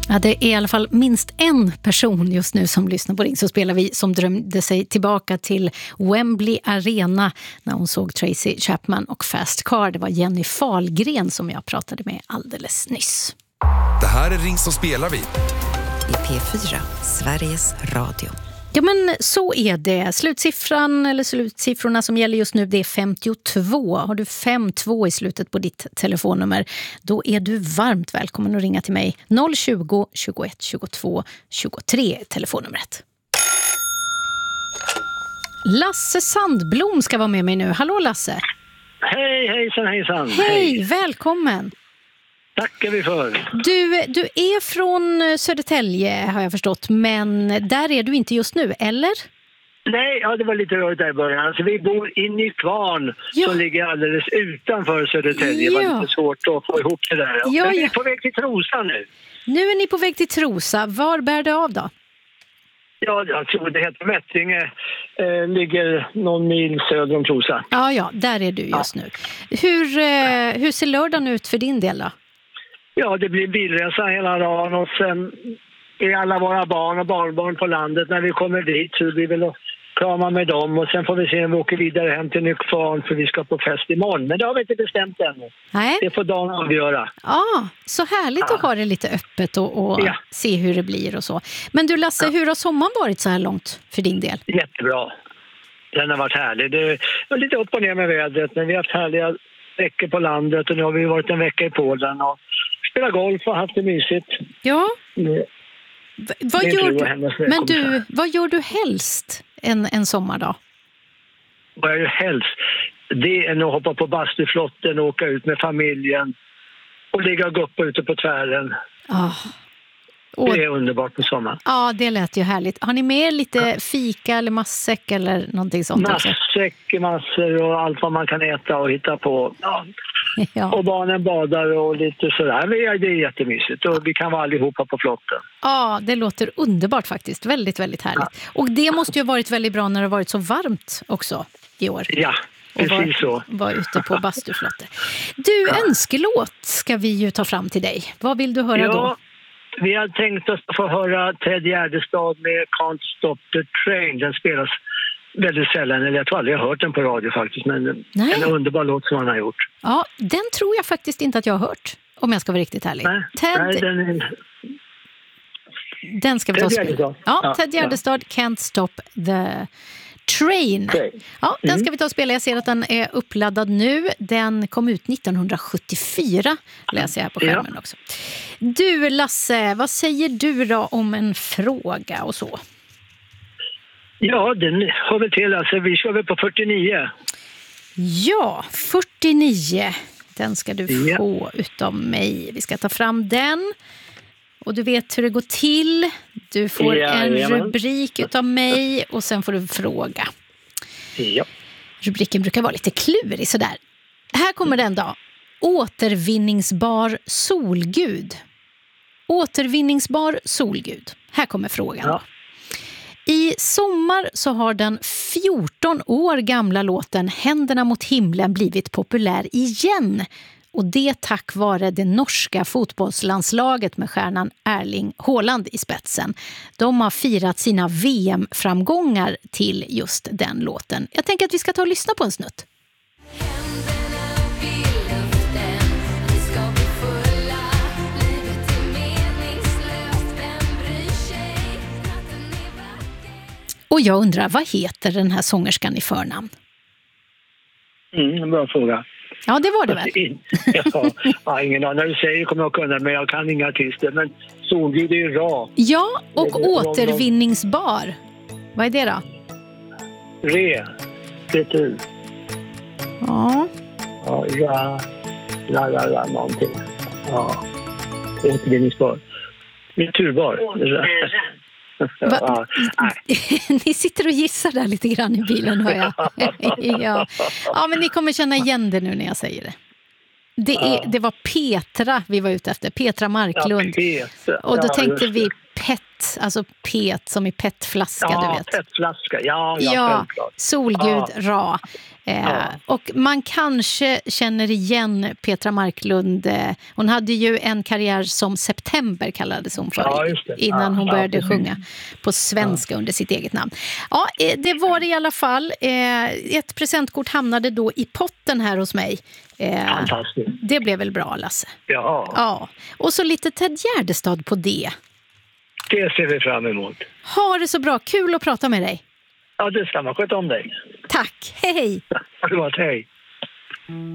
Ja, det är i alla fall minst en person just nu som lyssnar på Ring så spelar vi som drömde sig tillbaka till Wembley Arena när hon såg Tracy Chapman och Fast Car. Det var Jenny Fahlgren som jag pratade med alldeles nyss. Det här är Ring så spelar vi. I P4, Sveriges Radio. Ja, men så är det. Slutsiffran eller slutsiffrorna som gäller just nu, det är 52. Har du 52 i slutet på ditt telefonnummer, då är du varmt välkommen att ringa till mig. 020 21 22 23 telefonnumret. Lasse Sandblom ska vara med mig nu. Hallå Lasse. Hej, hejsan. Hej, välkommen. Tackar vi för. Du är från Södertälje har jag förstått, men där är du inte just nu, eller? Nej, ja, det var lite rörigt där i början. Alltså, vi bor i Nykvarn som ligger alldeles utanför Södertälje. Det var lite svårt att få ihop det där. Men vi är på väg till Trosa nu. Nu är ni på väg till Trosa. Var bär det av då? Ja, jag tror det heter Mättringe. Ligger någon mil söder om Trosa. Ja, där är du just nu. Hur ser lördagen ut för din del då? Ja, det blir bilresa hela dagen och sen är alla våra barn och barnbarn på landet när vi kommer dit. Så vi vill krama med dem och sen får vi se om vi åker vidare hem till Nykvarn för vi ska på fest imorgon. Men det har vi inte bestämt ännu. Nej. Det får dagen avgöra. Ja, så härligt att ha det lite öppet och se hur det blir och så. Men du Lasse, hur har sommaren varit så här långt för din del? Jättebra. Den har varit härlig. Det var lite upp och ner med vädret men vi har haft härliga veckor på landet och nu har vi varit en vecka i Polen och spelat golf och haft det mysigt. Ja. Vad gör du helst en sommardag? Vad jag gör helst? Det är att hoppa på bastuflotten och åka ut med familjen och ligga och guppa ute på tvären. Det är underbart på sommaren. Ja, det lät ju härligt. Har ni med lite fika eller matsäck eller någonting sånt? Matsäck, massor och allt vad man kan äta och hitta på. Ja. Och barnen badar och lite sådär. Det är jättemysigt och vi kan vara allihopa på flotten. Ja, det låter underbart faktiskt. Väldigt, väldigt härligt. Och det måste ju ha varit väldigt bra när det har varit så varmt också i år. Ja, precis så. Var ute på bastuflotter. Du, önskelåt ska vi ju ta fram till dig. Vad vill du höra då? Vi har tänkt oss att få höra Ted Gärdestad med Can't Stop the Train. Den spelas väldigt sällan, eller jag tror aldrig jag har hört den på radio faktiskt, men en underbar låt som han har gjort. Ja, den tror jag faktiskt inte att jag har hört, om jag ska vara riktigt ärlig. Den ska vi ta och spela. Ja, Ted Gärdestad, Can't Stop the Train. Ja, den ska vi ta och spela. Jag ser att den är uppladdad nu. Den kom ut 1974, läser jag här på skärmen också. Du Lasse, vad säger du då om en fråga och så? Ja, den har väl till. Alltså, vi kör väl på 49. Ja, 49. Den ska du få utav mig. Vi ska ta fram den. Och du vet hur det går till. Du får en rubrik utav mig och sen får du fråga. Ja. Rubriken brukar vara lite klurig sådär. Här kommer den då. Återvinningsbar solgud. Återvinningsbar solgud. Här kommer frågan då. I sommar så har den 14 år gamla låten Händerna mot himlen blivit populär igen. Och det tack vare det norska fotbollslandslaget med stjärnan Erling Haaland i spetsen. De har firat sina VM-framgångar till just den låten. Jag tänker att vi ska ta och lyssna på en snutt. Och jag undrar, vad heter den här sångerskan i förnamn? Bra fråga. Ja, det var det väl? Ja, ingen aning. När du säger kommer jag kunna, men jag kan inga artister. Men solgud är ju bra. Ja, och återvinningsbar. Vad är det då? Vet du? Ja. Ja, någonting. Ja, återvinningsbar. Naturbar. Ni sitter och gissar där lite grann i bilen, hör jag. Ja, men ni kommer känna igen det nu när jag säger det. Det var Petra vi var ute efter. Petra Marklund. Och då tänkte vi pet, alltså pet som i petflaska, du vet. Petflaska, ja, självklart. Solgud Ra. Och man kanske känner igen Petra Marklund. Hon hade ju en karriär som September kallades hon för, innan hon började sjunga på svenska under sitt eget namn. Ja, det var det i alla fall. Ett presentkort hamnade då i potten här hos mig. Fantastiskt. Det blev väl bra, Lasse? Ja. Och så lite Ted Gärdestad på det. Det ser vi fram emot. Ha det så bra, kul att prata med dig. Ja, det ska man sköta om dig. Tack, hej! Hej!